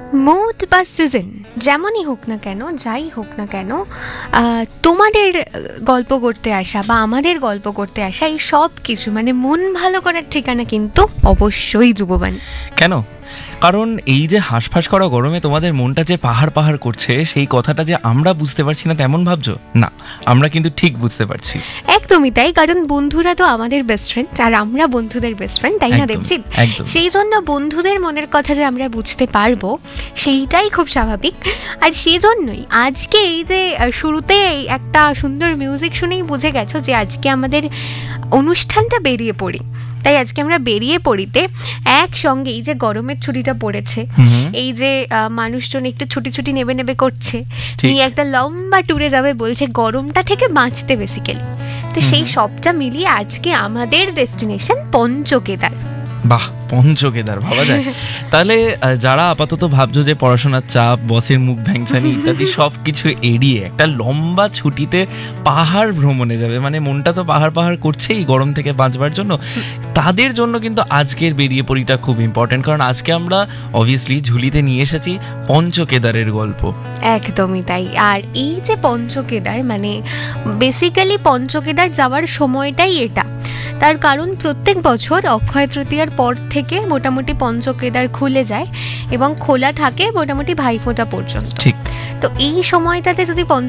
Mood বা season যেমনই হোক না কেন, যাই হোক না কেন, তোমাদের গল্প করতে আসা বা আমাদের গল্প করতে আসা, এই সব কিছু মানে মন ভালো করার ঠিকানা কিন্তু অবশ্যই যুববাণী। কেন? কারণ এই যে হাঁসফাঁস করা গরমে তোমাদের মনটা যে পাহাড় পাহাড় করছে, সেই কথাটা যে আমরা বুঝতে পারছি না তেমন ভাবছো না, আমরা কিন্তু ঠিক বুঝতে পারছি। একদমই তাই, কারণ বন্ধুরা তো আমাদের বেস্ট ফ্রেন্ড, আর আমরা বন্ধুদের বেস্ট ফ্রেন্ড, তাই না দেবজিৎ? সেই জন্য বন্ধুদের মনের কথা যে আমরা বুঝতে পারবো সেইটাই খুব স্বাভাবিক। আর সেই জন্যই আজকে এই যে শুরুতে একটা সুন্দর মিউজিক শুনেই বুঝে গেছো যে আজকে আমাদের অনুষ্ঠানটা বেরিয়ে পড়ি। তাই আজকে আমরা বেরিয়ে পড়িতে একসঙ্গে, এই যে গরমের ছুটিটা পড়েছে, এই যে মানুষজন একটু ছুটি ছুটি নেবে নেবে করছে, নিয়ে একটা লম্বা ট্যুরে যাবে বলছে গরমটা থেকে বাঁচতে বেসিক্যালি। তো সেই সবটা মিলিয়ে আজকে আমাদের ডেস্টিনেশন পঞ্চকেদার। বাহ, পঞ্চকেদার ভাবা যায়। তাহলে যারা আপাতত ভাবছো যে পড়াশোনার চাপ, বসের মুখ ভ্যাংচানি ইত্যাদি সব কিছু এড়িয়ে একটা লম্বা ছুটিতে পাহাড় ভ্রমণে যাবে, মানে মনটা তো পাহাড় পাহাড় করছেই গরম থেকে বাঁচবার জন্য, তাদের জন্য কিন্তু আজকের বেরিয়ে পড়িটা খুব ইম্পর্টেন্ট। কারণ আজকে আমরা অবভিয়াসলি ঝুলিতে নিয়ে এসেছি পঞ্চকেদারের গল্প। একদমই তাই। আর এই যে পঞ্চকেদার, মানে বেসিক্যালি পঞ্চকেদার যাওয়ার সময়টাই এটা। তার কারণ প্রত্যেক বছর অক্ষয় তৃতীয়ার পর থেকে মোটামুটি পঞ্চকেদার খুলে যায় এবং খোলা থাকে মোটামুটি ভাইফোঁটা পর্যন্ত। ঠিক। তো এই সময়টাতে যদি